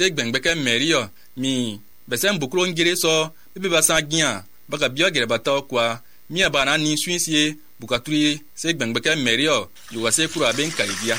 gbengbe merio mi besen bukro ngire so bebe basangia baka biogere bata kwa mi abana ni swinsie bukaturi se gbengbe merio yuwa se kura ben kaligia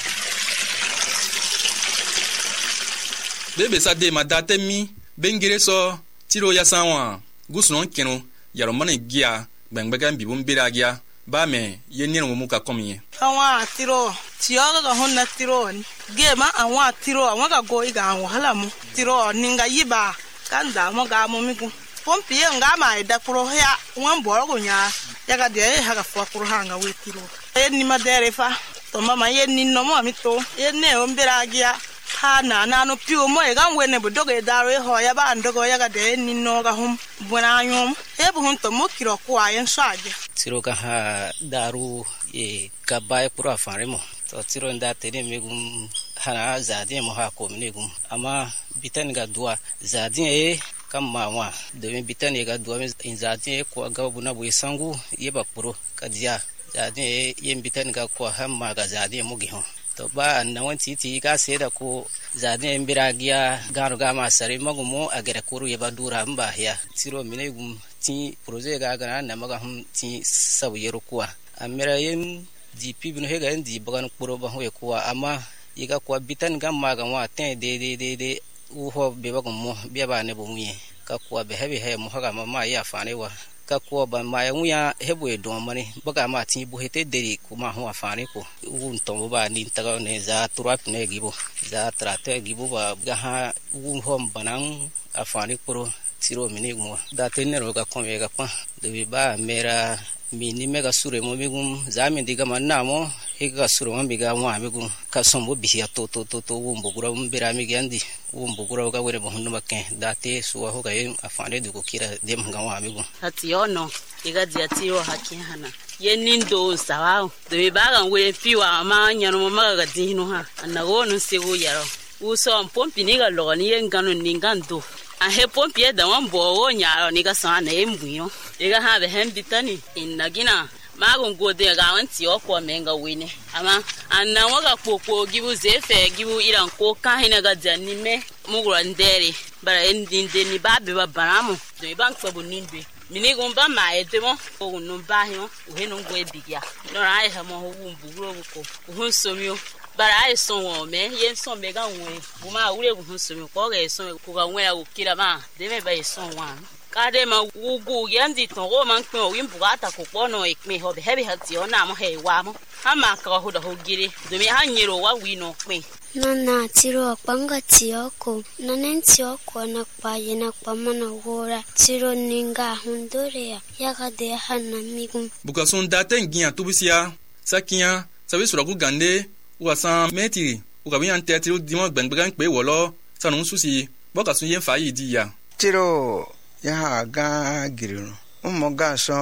bebe sa de madate mi bengire so tiro ya sanwa gusnon kenu yaro mane gia gbengbe bibum biragia ba me yenir mu muka komiye awa tiro tiyoga ga honna tiro gema awa tiro awa ga go iga wahala mu tiro ninga yiba kanda mo ga mo miku pompiye nga ma ida kuro ya wan boro nya ya ga de ha ga fo kuro hanga we tiro ni madere fa to mama yenni no mo mi to yenne o mbiragia ha na no piu mo e ga wene budoge daro ho ya ba ndogo ya ga de ni no ga hum bona yum e bu hun to mo kiro ko ayen shaje tiro ka ha daru e ka bai pura fare mo to tiro nda tere megum hana zadin mo ha ko megum ama bitan ga dua zadin e kama wa de bitan ga dua in zadin ko ga buna bu sangu ye ba puro ka dia zadin e yen bitan ga ko hamma ga zadin mo gi ho to ba na wanti ti ga se da ko zadin biragia garu ga ma sare magumo agere kuru ye ba dura mba ya tiro minegum ti projet ga ga na maga hum ti sabu yero kwa amira yen di pibno he ga ndi bagan kuro ba ho kwa ama yiga kwa bitan ga maga wa ten de u ho be ba mo be ba ne bo muye ka kwa be he mo ha ga ma ya fa ne wa ka kwa ba ma ya muya he bo do mani baga ma ti bo hete de ku ma ho fa ne ko u to ba ni ta ga ne za turap ne gibo za trate gibo ba ga ha u ho banan afani kuro tiro minigum da tenero ga konve ga kwa de ba mera mini mega sure mo migum zami diga manamo higa sure mo biga mo amigum ka sombo biya to wumbo gura mbira mi gandi wumbo gura ga were bo hunno bakke date suwa ho ga afane de ko kira dem ga mo amigum atiyono iga diatiro hakin hana yenindo sawa de ba ga we fiwa ma nyano mo maga dino ha anago no sego yaro uso pompi ni ga logani yengano ningando a he pompier da wan bo nya ni ga sa na embuyo e ga ha be hem bitani inagina ma gon go de ga wan ti o ko menga wini ama anna wa ga popo gibu zefe gibu iran ko ka hina ga janni me mugura ndere bara endinde ni ba be ba baramu do ban kpabu nindwe mini gon ba ma e demo o no ba hi o he no go e bigia no ra ha mo ho mbuguro ko ho somio bara ai son wo me yen son me ga nwe bu ma wure bu so me ko ga son ko ga nwe ya kira ma de me ba son wa ka de ma wugu yandi ton ro man pe o win bu ata ko pono e me ho be hebi hati o na mo he wa mo ha ma ka ho da ho gire de me ha nyiro wa wi no pe nana tiro panga tioko nanen tioko na pa yena pa mana gora tiro ninga hundore ya ga de hanna migum bukasun daten giya tubisia sakia sabe sura ku gande wasan metiri ukabi an tetiro dimo gbengbegan pe wolo sanu susi boka sun yen fayi di ya tiro ya ga girino mo ga so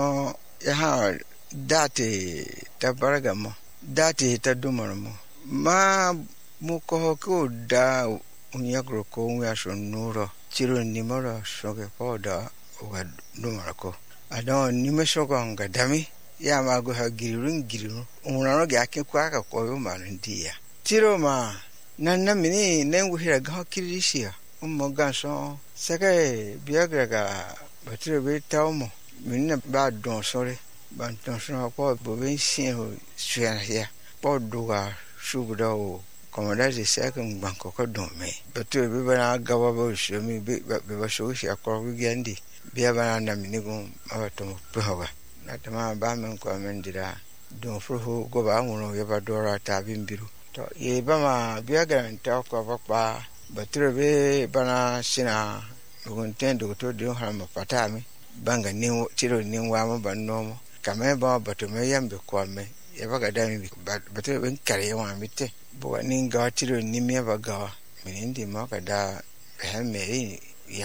ya date tabaragamo date tadumarmo ma mu ko da unyagro ko ya so nuro tiro ni moro so ke ko da wa dumarako adon ni me so ko ngadami ya ma go ha girino unano ga ke kwa ka ko yo marindia tiro ma nanna mini nengu hira ga kirishia mo ga so sake biagra ga batire be tawmo minna ba don sore ban don so ko bo ben sin ho suya ya po duga shubuda o komanda je sake banko ko don me batire be bana ga ba bo so mi be ba so shi akoro gandi bia bana na mini go abato pe hoga na tama ba men ko men dira don fro go ba ngono ye ba dora ta bimbiru to ye ba ma biagra nta ko ba batire be bana sina ntendo to de harma patami banga ni tiro ni wa ma banno kame ba batume yambe kwa me e baga dami batire ben kare wa mite bo ni ga tiro ni me baga minindi ma ka da he me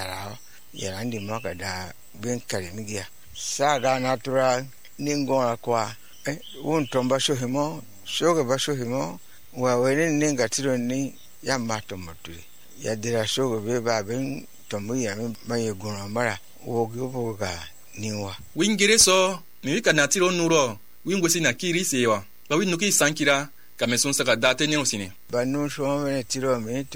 yara ndi ma ka da ben kare nigia saga natural ni ngona kwa won tomba shohimo shoga ba shohimo wa wele ni ga tiro ni yamma to moturi ya dira shoga be ba ben tomu ya maye gona mara wo go ga niwa wingere so mi ka na tiro nuro wingwesi na kiri sewa ba winu ki sankira kameson saka date ne osine ba no so me tiro me to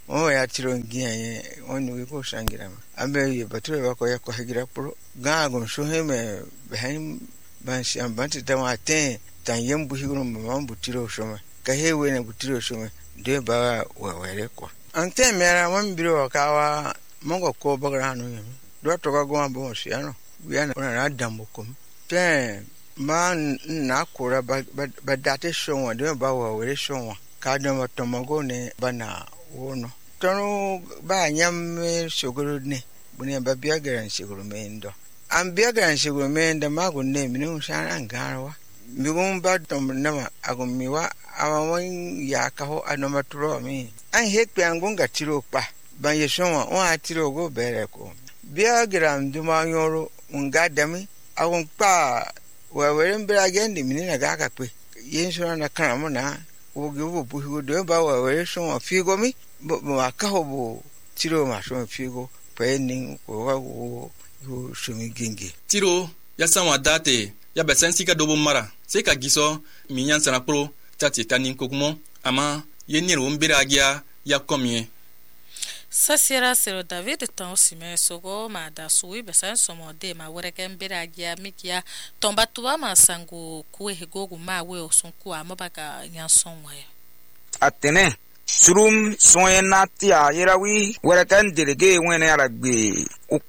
o ya tiro ngia ye onu ko sangira ma ambe ye batro ba ko ya ko higira pro ga gon so he me ben ban si ambante tama ten tan yem bu higro ma bu tiro so ma ka he we na bu tiro so ma de ba wa were ko ante mera wan biro ka wa mongo ko bagra no yem do to ka go ambo si ano wi ana na dambo ko ten man na kura ba date so wa de ba wa were so wa ka de ma to mago ne bana wono tono ba nyam sogoro ne bune ba bia garan sigoro mendo am bia garan sigoro mendo mago ne minu sana ngarwa mi gon ba tom nama ago miwa awon ya ka ho anoma turo mi an he pe angon ga tiro pa ban ye so wa tiro go bere ko bia garan duma yoro ngadami awon pa wa were mbra gendi minina ga ka pe yen so na kan mo na o ge wo bu go do ba wa were so wa figo mi ba ka ho bo tiro ma so figo pe nin ko wa wo so mi genge tiro ya sanwa date ya besensi ka dobo mara se ka giso mi nyan sana pro tati tanin kokumo ama yenir wo mbira agia ya komie Sasira sero David tan sime sogo ma da suwi besen somo de ma wereke mbira agia mikia tomba tuwa ma sangu kuwe hegogu ma we osunku amabaka nyanson wae atene surum soyena tia yerawi wereken delege wene aragbe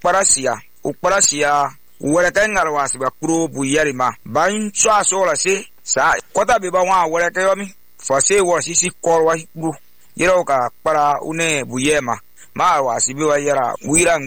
ukparasiya wereken ngarwasi ba kuro buyarima ban so asola se sa kota be ba wa wereke yomi fase wo sisi korwa buru yero ka para une buyema ma wasi be wa yera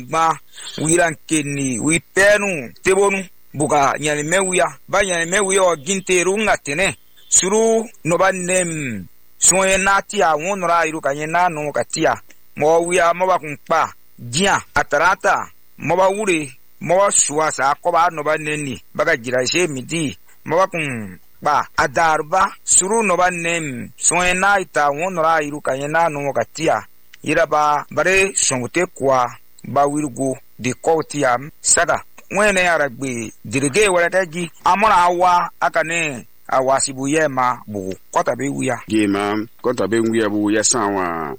wiran kenni wi penu tebonu buka nyane mewuya ba nyane mewuya o ginteru ngatene suru no banem soye natia wonra iru kanyena no katia mo wiya mo ba kunpa dia atarata mo ba wure mo ba suasa ko ba no ba neni baga jira she midi mo ba kun ba adarba suru no ba nem soye naita wonra iru kanyena no katia ira ba bare songote kwa ba wirgo de kotiam sada wene aragbe dirige warataji amona awa akane awasibu yema bu kota be wuya gema kota be wuya bu ya sanwa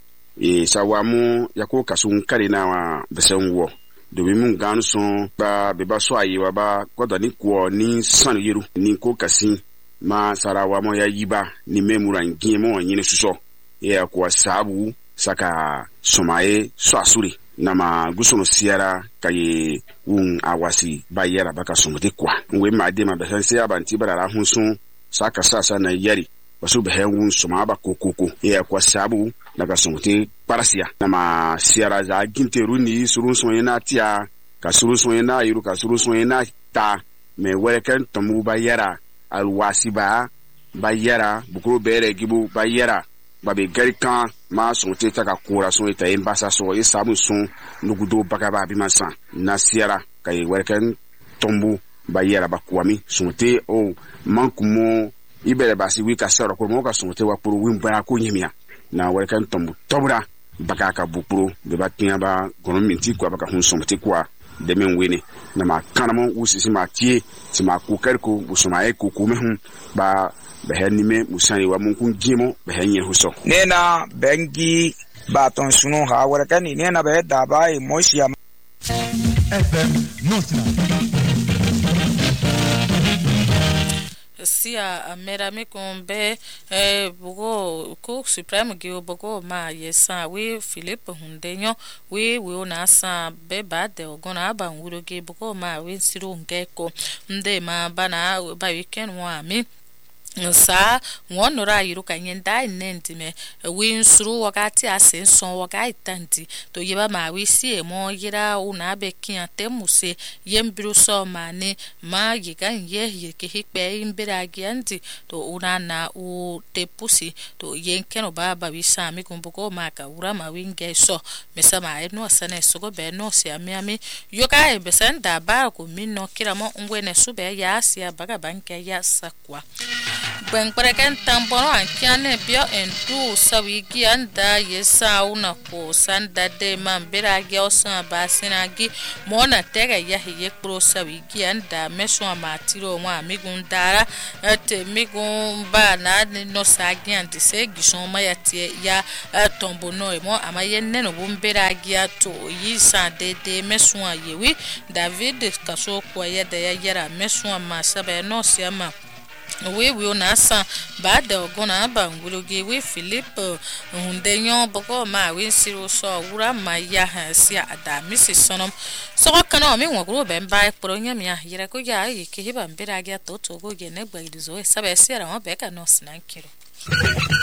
sawamu yako kasun kare na wa besenwo dobi mun ganu son ba be ba so ayewa ba kota ni ko ni sanu yeru ni ko kasin ma sarawa mo ya yiba ni memura ngemo nyine suso ya ko sabu saka somaye so asuri nama gusono siara kaye awasi bayera baka somote kwa we made ma besense abanti barara hunsun saka sasa na yari basu behenwu soma ba kokoko ya kwa sabu daga somote parasia nama siara za ginteru ni surun soyena tia ka surun soyena yiru ka surun soyena ta me wereken tomu bayera alwasi bayera bukuru bere gibu bayera babe garikan ma sonte taka kura son eta embasa so e sabu son nugudo bagaba bi mansan na siara kay werken tombu bayera bakwami sonte o mankumo ibere basi wika sero ko mo ka sonte wa puru wimbara ko nyemia na werken tombu tobra bakaka bupuru be batia ba gono minti kwa baka hun sonte kwa demen wene na ma kanamo usisi ma tie ti ma ku kerko busuma e ku mehun ba behenime musani wa munkun gimo behenye huso nena bengi baton suno ha warakani nena be daba e mosia FM Notna sia amera me kombe bugo ko supreme ge bugo ma yesa we Philip hundenyo we ona sa be bade ogona ba nguro ge bugo ma we siru ngeko nde ma bana ba weekend wa mi sa wonora yiruka nyenda nentime winsuru wakati asenson wakaitanti to yeba ma wisi mo yira una bekin atemuse yembiru so mane ma yiga ye ke hikpe imbira gianti to una na u tepusi to yenkeno baba wisa mi kumbuko maka ura ma winge so mesama eno asane sogo be no si amiami yoka e besenda ba ko minno kiramo ngwene sube ya asia baga banke ya sakwa bang preken tampono ankiane bio entu sawigi anda yesa una ko sanda de mambera gyosa basinagi mona tega ya hiye pro sawigi anda meso amatiro wa migundara ate migumba na no sagi ante se gishoma ya tie ya tombono emo amaye neno bumbera gia to yisa de meso yewi David kaso kwa ya da ya yara meso amasabe no siama we will nasa bad gonna bangulogi we Philip hundenyo boko ma we siro so wura maya hasia ada Mrs Sonom so kana mi ngwa bemba pro nyamia yira ko ya yike hiba mbira ga to go ge ne gba idizo sabe sira mo beka no snankiro